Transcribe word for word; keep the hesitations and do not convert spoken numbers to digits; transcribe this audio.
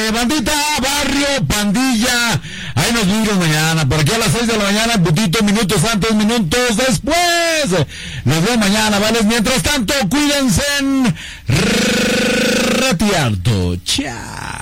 Sale, bandita, barrio, pandilla. Ahí nos vemos mañana, por aquí a las seis de la mañana, putito, minutos antes, minutos después. Nos vemos mañana, ¿vale? Mientras tanto, cuídense. Retiarto. Chao.